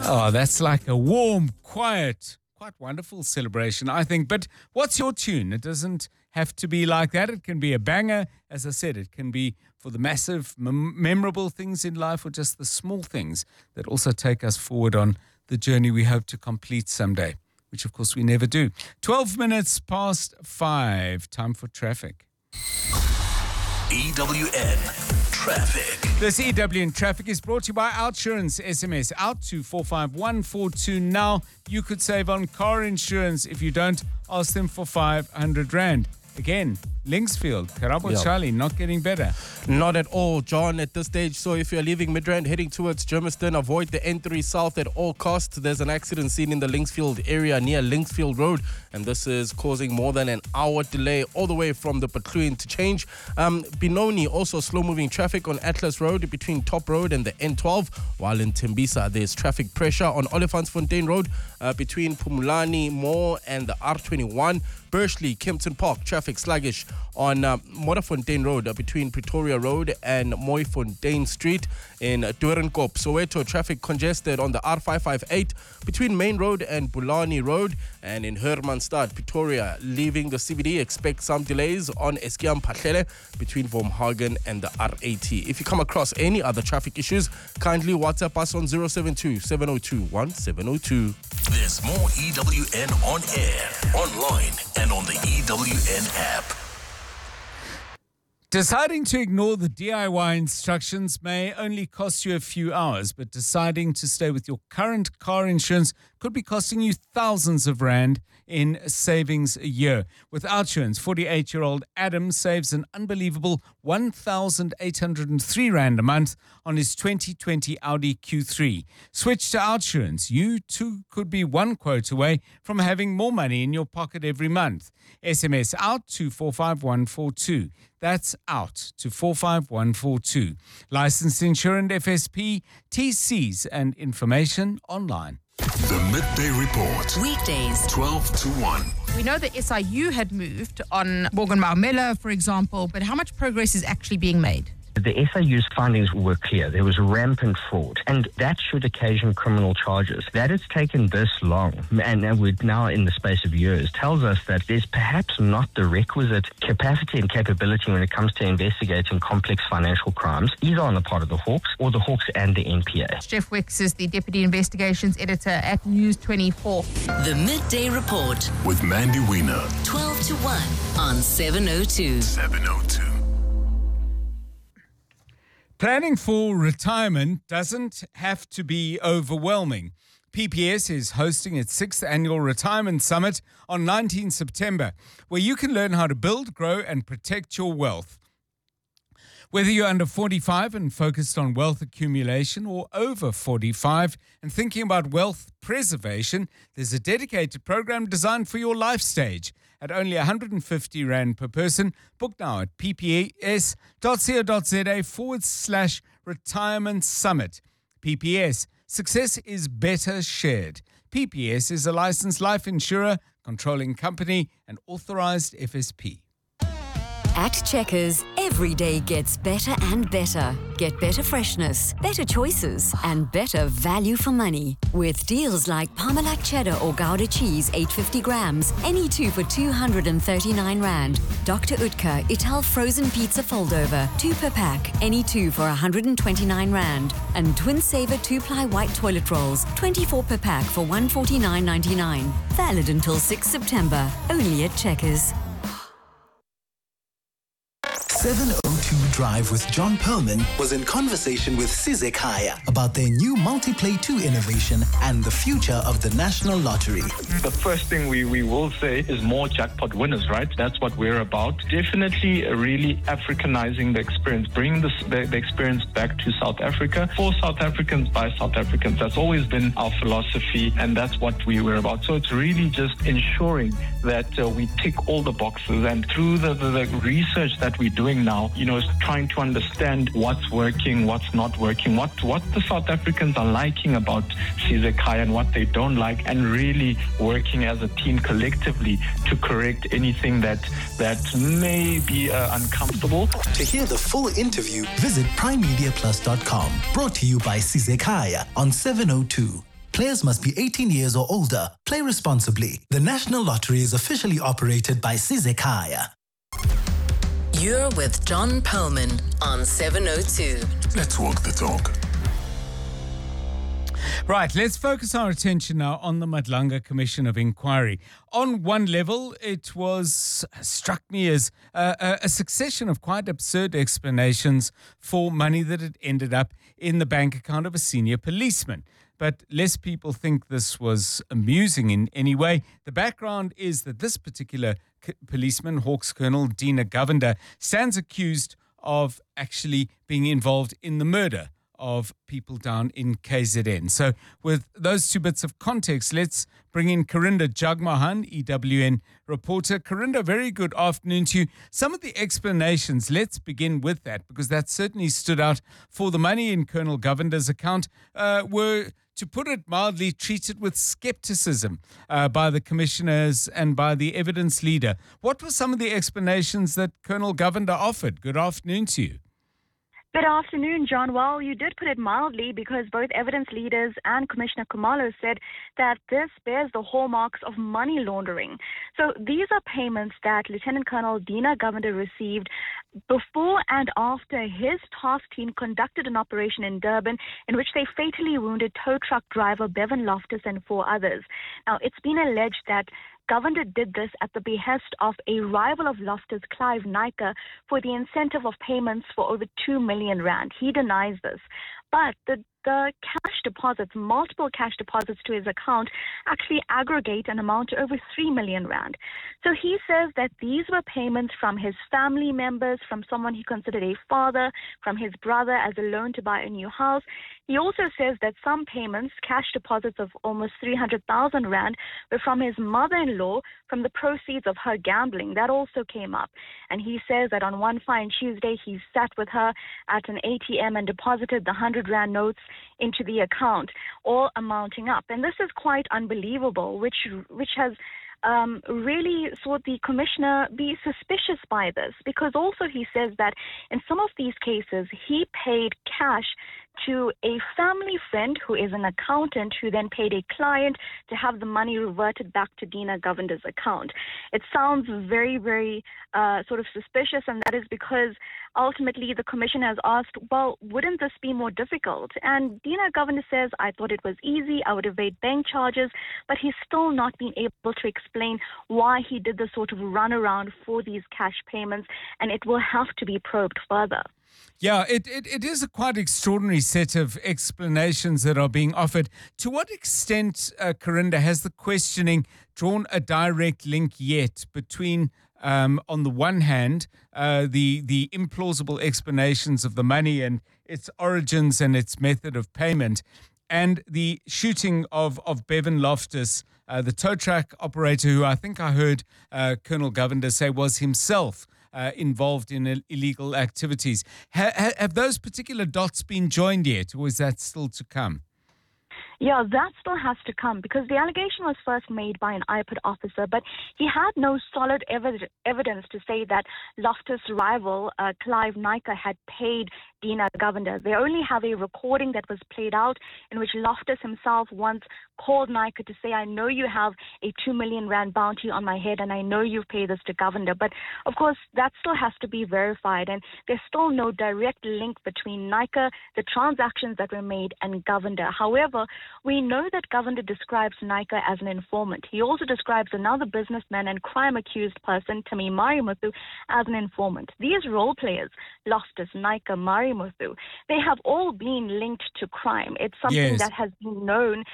Oh, that's like a warm, quiet, quite wonderful celebration, I think. But what's your tune? It doesn't have to be like that. It can be a banger. As I said, it can be for the massive, memorable things in life or just the small things that also take us forward on the journey we hope to complete someday, which, of course, we never do. 12 minutes past 5. Time for traffic. EWN Traffic. This EWN Traffic is brought to you by Outsurance. SMS out to 45142 now. You could save on car insurance. If you don't, ask them for 500 Rand. Again, Linksfield, Karabo Charlie, not getting better. Not at all, John, at this stage. So if you're leaving Midrand heading towards Germiston, avoid the N3 South at all costs. There's an accident seen in the Linksfield area near Linksfield Road, and this is causing more than an hour delay all the way from the Patlu interchange. Benoni, also slow-moving traffic on Atlas Road between Top Road and the N12, while in Tembisa, there's traffic pressure on Olifantsfontein Road between Pumulani Mall and the R21. Bursley, Kempton Park, traffic sluggish on Modderfontein Road between Pretoria Road and Mooifontein Street. In Doornkop, Soweto, traffic congested on the R558 between Main Road and Bulani Road. And in Hermanstad, Pretoria, leaving the CBD, expect some delays on Eskiam Pahlele between Vormhagen and the R80. If you come across any other traffic issues, kindly WhatsApp us on 072 702 1702. There's more EWN on air, online, and on the EWN app. Deciding to ignore the DIY instructions may only cost you a few hours, but deciding to stay with your current car insurance could be costing you thousands of Rand in savings a year. With Outsurance, 48-year-old Adam saves an unbelievable 1,803 Rand a month on his 2020 Audi Q3. Switch to Outsurance. You too could be one quote away from having more money in your pocket every month. SMS out to 45142. That's out to 45142. Licensed insurance FSP, TCs and information online. The Midday Report. Weekdays, 12 to 1. We know that SIU had moved on Morgan Maumela, for example, but how much progress is actually being made? The SIU's findings were clear. There was rampant fraud, and that should occasion criminal charges. That it's taken this long, and we're now in the space of years, tells us that there's perhaps not the requisite capacity and capability when it comes to investigating complex financial crimes, either on the part of the Hawks or the Hawks and the NPA. Jeff Wicks is the Deputy Investigations Editor at News 24. the Midday Report, With Mandy Wiener. 12 to 1 on 702. 702. Planning for retirement doesn't have to be overwhelming. PPS is hosting its 6th annual Retirement Summit on 19 September, where you can learn how to build, grow, and protect your wealth. Whether you're under 45 and focused on wealth accumulation or over 45 and thinking about wealth preservation, there's a dedicated program designed for your life stage. At only 150 Rand per person. Book now at pps.co.za/retirement summit. PPS, success is better shared. PPS is a licensed life insurer, controlling company, and authorized FSP. At Checkers, every day gets better and better. Get better freshness, better choices, and better value for money. With deals like Parmalat cheddar or Gouda cheese, 850 grams, any two for 239 Rand. Dr. Utker Ital frozen pizza foldover, 2 per pack, any two for 129 Rand. And Twin Saver 2-ply white toilet rolls, 24 per pack for 149.99. Valid until 6 September, only at Checkers. 702 Drive with John Perlman was in conversation with Sizek Haya about their new Multiplay 2 innovation and the future of the National Lottery. The first thing we will say is more jackpot winners, right? That's what we're about. Definitely really Africanizing the experience, bringing the experience back to South Africa for South Africans by South Africans. That's always been our philosophy, and that's what we were about. So it's really just ensuring that we tick all the boxes, and through the research that we're doing now, is trying to understand what's working, what's not working, what the South Africans are liking about Sizek Haya and what they don't like, and really working as a team collectively to correct anything that may be uncomfortable. To hear the full interview, visit primemediaplus.com. Brought to you by Sizek Haya on 702. Players must be 18 years or older. Play responsibly. The National Lottery is officially operated by Sizekaya. You're with John Perlman on 702. Let's walk the talk. Right, let's focus our attention now on the Madlanga Commission of Inquiry. On one level, it struck me as a succession of quite absurd explanations for money that had ended up in the bank account of a senior policeman. But lest people think this was amusing in any way, the background is that this particular policeman, Hawks Colonel Dina Govender, stands accused of actually being involved in the murder of people down in KZN. So with those two bits of context, let's bring in Karinda Jagmohan, EWN reporter. Karinda, very good afternoon to you. Some of the explanations, let's begin with that, because that certainly stood out for the money in Colonel Govender's account, were, to put it mildly, treated with skepticism by the commissioners and by the evidence leader. What were some of the explanations that Colonel Govender offered? Good afternoon to you. Good afternoon, John. Well, you did put it mildly, because both evidence leaders and Commissioner Khumalo said that this bears the hallmarks of money laundering. So these are payments that Lieutenant Colonel Dina Govender received before and after his task team conducted an operation in Durban in which they fatally wounded tow truck driver Bevan Loftus and 4 others. Now, it's been alleged that Govender did this at the behest of a rival of Loftus, Clive Nyka, for the incentive of payments for over 2 million rand. He denies this. But the cash deposits, multiple cash deposits to his account, actually aggregate and amount to over 3 million rand. So he says that these were payments from his family members, from someone he considered a father, from his brother as a loan to buy a new house. He also says that some payments, cash deposits of almost 300,000 rand, were from his mother-in-law from the proceeds of her gambling. That also came up. And he says that on one fine Tuesday, he sat with her at an ATM and deposited the 100 rand notes into the account, all amounting up. And this is quite unbelievable, which has really saw the commissioner be suspicious by this, because also he says that in some of these cases, he paid cash to a family friend who is an accountant, who then paid a client to have the money reverted back to Dina Govender's account. It sounds very, very sort of suspicious, and that is because ultimately the commission has asked, well, wouldn't this be more difficult? And Dina Govender says, I thought it was easy, I would evade bank charges, but he's still not been able to explain why he did the sort of runaround for these cash payments, and it will have to be probed further. Yeah, it is a quite extraordinary set of explanations that are being offered. To what extent, Karinda, has the questioning drawn a direct link yet between, on the one hand, the implausible explanations of the money and its origins and its method of payment, and the shooting of Bevan Loftus, the tow truck operator, who I think I heard Colonel Govender say was himself involved in illegal activities. Have those particular dots been joined yet, or is that still to come? Yeah, that still has to come, because the allegation was first made by an IPID officer, but he had no solid evidence to say that Loftus' rival, Clive Nyka, had paid Dina Govender. They only have a recording that was played out in which Loftus himself once called Nyka to say, I know you have a 2 million rand bounty on my head and I know you've paid this to Govender. But of course, that still has to be verified, and there's still no direct link between Nyka, the transactions that were made, and Govender. However, we know that Govender describes Nyka as an informant. He also describes another businessman and crime-accused person, Tami Marimuthu, as an informant. These role players, Loftus, Nyka, Marimuthu, they have all been linked to crime. It's something that has been known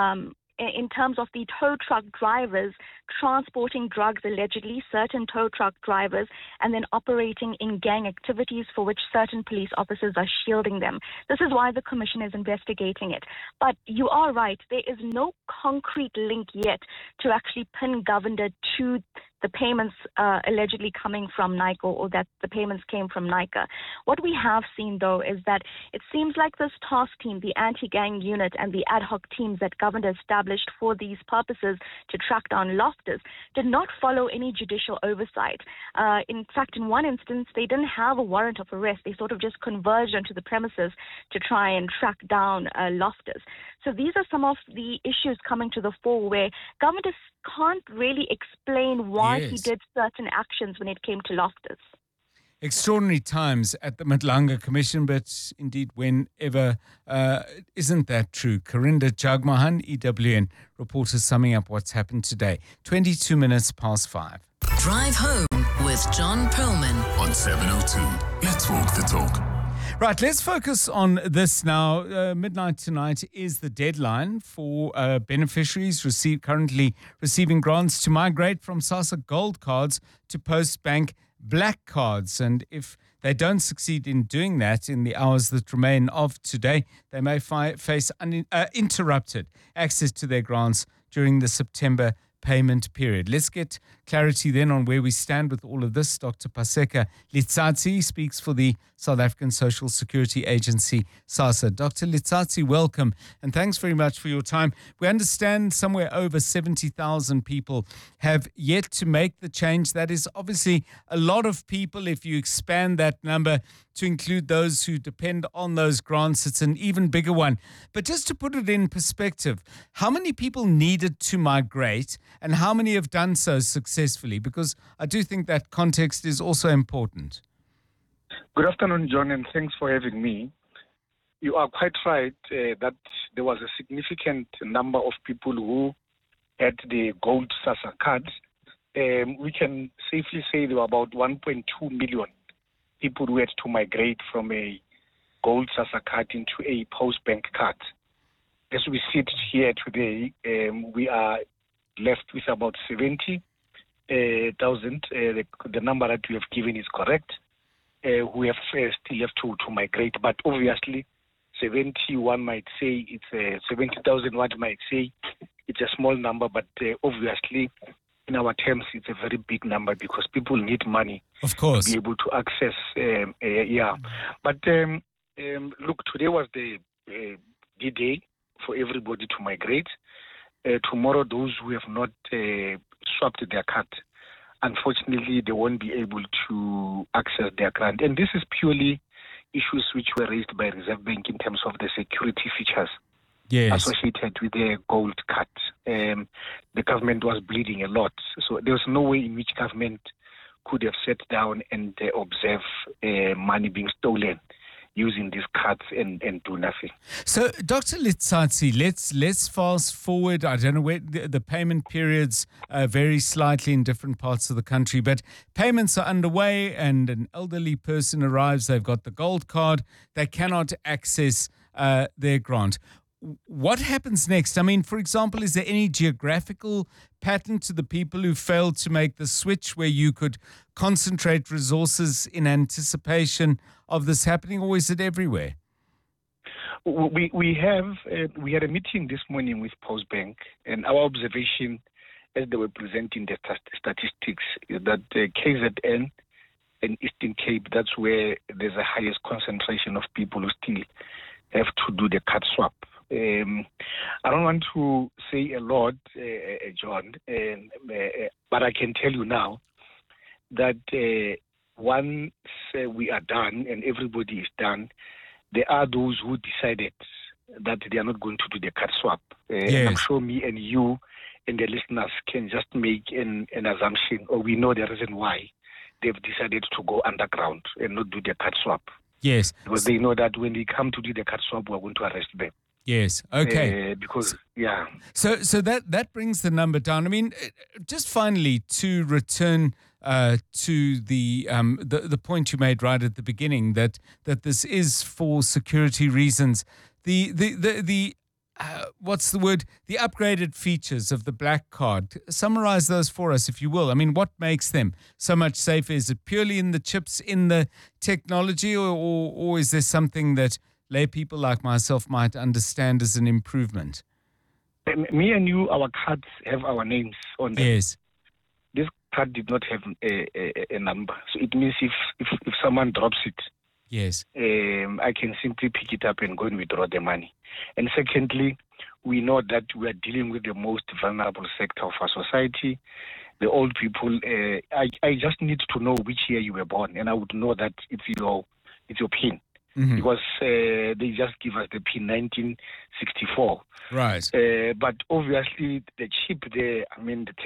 in terms of the tow truck drivers transporting drugs, allegedly, certain tow truck drivers, and then operating in gang activities for which certain police officers are shielding them. This is why the commission is investigating it. But you are right, there is no concrete link yet to actually pin Govender to the payments allegedly coming from NICA or that the payments came from NICA. What we have seen, though, is that it seems like this task team, the anti-gang unit and the ad hoc teams that government established for these purposes to track down lofters, did not follow any judicial oversight. In fact, in one instance, they didn't have a warrant of arrest. They sort of just converged onto the premises to try and track down lofters. So these are some of the issues coming to the fore where government can't really explain why he did certain actions when it came to lofters. Extraordinary times at the Madlanga Commission, but indeed whenever isn't that true? Karinda Jagmohan, EWN reporter, summing up what's happened today. 22 minutes past 5. Drive home with John Perlman on 702. Let's walk the talk. Right, let's focus on this now. Midnight tonight is the deadline for beneficiaries currently receiving grants to migrate from SASSA Gold cards to Postbank Black cards. And if they don't succeed in doing that in the hours that remain of today, they may face interrupted access to their grants during the September payment period. Let's get clarity then on where we stand with all of this. Dr. Paseka Letsatsi speaks for the South African Social Security Agency, SASSA. Dr. Letsatsi, welcome, and thanks very much for your time. We understand somewhere over 70,000 people have yet to make the change. That is obviously a lot of people. If you expand that number to include those who depend on those grants, it's an even bigger one. But just to put it in perspective, how many people needed to migrate and how many have done so successfully? Because I do think that context is also important. Good afternoon, John, and thanks for having me. You are quite right that there was a significant number of people who had the gold SASSA cards. We can safely say there were about 1.2 million people who had to migrate from a gold SASSA card into a Postbank card. As we sit here today, we are left with about 70,000. The number that we have given is correct. We have still left to migrate, but obviously 71 might say it's 70,000. One might say it's a small number, but obviously in our terms it's a very big number because people need money, of course, to be able to access. But look, today was the D-Day for everybody to migrate. Tomorrow, those who have not swapped their card, unfortunately, they won't be able to access their grant. And this is purely issues which were raised by Reserve Bank in terms of the security features associated with the gold card. The government was bleeding a lot. So there was no way in which government could have sat down and observe money being stolen using these cards and do nothing. So, Dr. Letsatsi, let's fast forward. I don't know where the payment periods vary slightly in different parts of the country, but payments are underway and an elderly person arrives, they've got the gold card, they cannot access their grant. What happens next? I mean, for example, is there any geographical pattern to the people who failed to make the switch where you could concentrate resources in anticipation of this happening, or is it everywhere? We had a meeting this morning with Postbank, and our observation as they were presenting the statistics is that KZN and Eastern Cape, that's where there's the highest concentration of people who still have to do the card swap. I don't want to say a lot, John, but I can tell you now that once we are done and everybody is done, there are those who decided that they are not going to do the card swap. And I'm sure me and you and the listeners can just make an assumption, or we know the reason why they've decided to go underground and not do the card swap. Yes. Because they know that when they come to do the card swap, we're going to arrest them. Yes. Okay. So that brings the number down. I mean, just finally to return to the point you made right at the beginning that this is for security reasons. The what's the word? The upgraded features of the black card. Summarize those for us, if you will. I mean, what makes them so much safer? Is it purely in the chips, in the technology, or is there something that lay people like myself might understand as an improvement? Me and you, our cards have our names on them. Yes. These card did not have a number. So it means if someone drops it, yes, I can simply pick it up and go and withdraw the money. And secondly, we know that we are dealing with the most vulnerable sector of our society, the old people. I just need to know which year you were born, and I would know that it's your PIN. Mm-hmm. Because they just give us the PIN 1964. Right. But obviously the chip there, I mean, the